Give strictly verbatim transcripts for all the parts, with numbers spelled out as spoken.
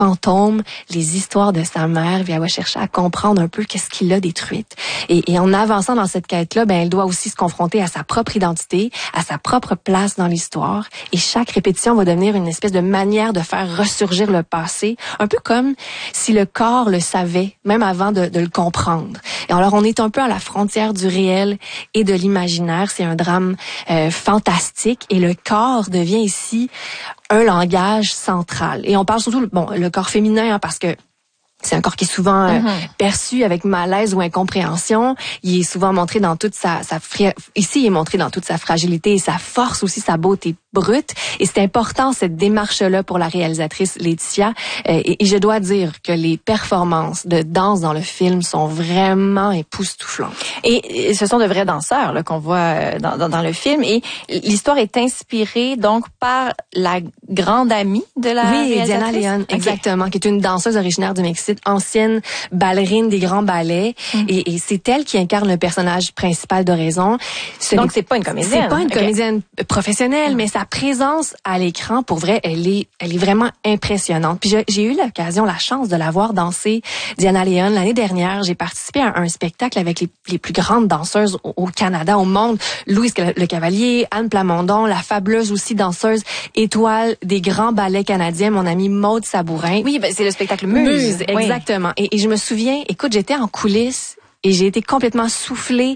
fantômes, les histoires de sa mère, puis elle va chercher à comprendre un peu qu'est-ce qui l'a détruite. Et, et en avançant dans cette quête-là, ben elle doit aussi se confronter à sa propre identité, à sa propre place dans l'histoire. Et chaque répétition va devenir une espèce de manière de faire ressurgir le passé, un peu comme si le corps le savait, même avant de, de le comprendre. Et alors, on est un peu à la frontière du réel et de l'imaginaire. C'est un drame euh, fantastique et le corps devient ici un langage central. Et on parle surtout, bon, le corps féminin, hein, parce que c'est un corps qui est souvent euh, mm-hmm. perçu avec malaise ou incompréhension. Il est souvent montré dans toute sa, sa fri- ici il est montré dans toute sa fragilité et sa force aussi, sa beauté brute. Et c'est important cette démarche-là pour la réalisatrice Laetitia. Euh, et, et je dois dire que les performances de danse dans le film sont vraiment époustouflantes. Et, et ce sont de vrais danseurs là qu'on voit dans, dans, dans le film. Et l'histoire est inspirée donc par la grande amie de la oui, réalisatrice. Diana Leon, okay. Exactement, qui est une danseuse originaire du Mexique, ancienne ballerine des grands ballets, mm. et, et c'est elle qui incarne le personnage principal d'Oraison. Ce Donc c'est pas une comédienne. C'est pas une okay. comédienne professionnelle, mm. mais sa présence à l'écran, pour vrai, elle est, elle est vraiment impressionnante. Puis j'ai, j'ai eu l'occasion, la chance de la voir danser, Diana Leon, l'année dernière. J'ai participé à un spectacle avec les, les plus grandes danseuses au, au Canada, au monde. Louise Le Cavalier, Anne Plamondon, la fabuleuse aussi danseuse étoile des grands ballets canadiens, mon amie Maude Sabourin. Oui, ben c'est le spectacle Muse. Muse, exactement. Oui. Et, et je me souviens, écoute, j'étais en coulisses et j'ai été complètement soufflée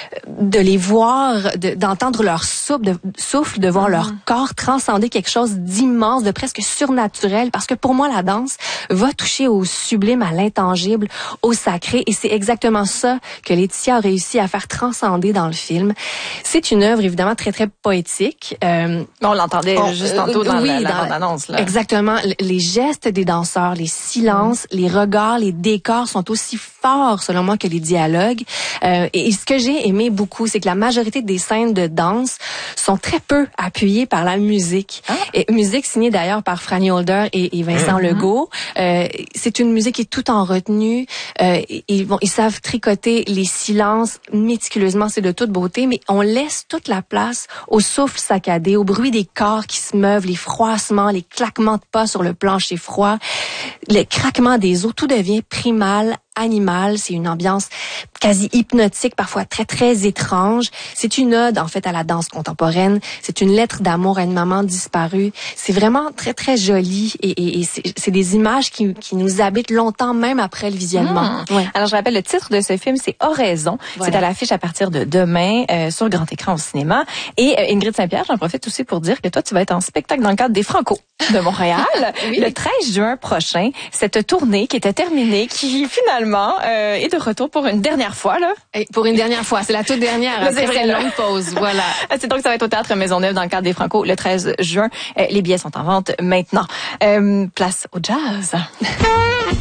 de les voir, de, d'entendre leur souffle, de, souffle, de voir mm-hmm. leur corps transcender quelque chose d'immense, de presque surnaturel. Parce que pour moi, la danse va toucher au sublime, à l'intangible, au sacré. Et c'est exactement ça que Laetitia a réussi à faire transcender dans le film. C'est une œuvre évidemment très, très poétique. Euh, on l'entendait on, juste tantôt dans oui, la, la dans, bande-annonce. Là. Exactement. Les gestes des danseurs, les silences, mm. les regards, les décors sont aussi forts, selon moi, que les dialogue. Euh, et, et ce que j'ai aimé beaucoup, c'est que la majorité des scènes de danse sont très peu appuyées par la musique. Ah. Et musique signée d'ailleurs par Franny Holder et, et Vincent mm-hmm. Legault. Euh, c'est une musique qui est tout en retenue. Euh, ils, vont, ils savent tricoter les silences méticuleusement, c'est de toute beauté, mais on laisse toute la place au souffle saccadé, au bruit des corps qui se meuvent, les froissements, les claquements de pas sur le plancher froid, le craquement des os, tout devient primal, animal. C'est une ambiance quasi hypnotique, parfois très, très étrange. C'est une ode, en fait, à la danse contemporaine. C'est une lettre d'amour à une maman disparue. C'est vraiment très, très joli et, et, et c'est, c'est des images qui, qui nous habitent longtemps, même après le visionnement. Mmh. Ouais. Alors, je rappelle, le titre de ce film, c'est Oraison. Voilà. C'est à l'affiche à partir de demain euh, sur le grand écran au cinéma. Et euh, Ingrid Saint-Pierre, j'en profite aussi pour dire que toi, tu vas être en spectacle dans le cadre des Franco de Montréal oui. le treize juin prochain. Cette tournée qui était terminée, qui finalement euh, est de retour pour une dernière fois là. Et pour une dernière fois, c'est la toute dernière après cette longue pause, voilà. C'est donc ça va être au Théâtre Maisonneuve dans le cadre des Franco le treize juin. Euh, les billets sont en vente maintenant. Euh, place au jazz.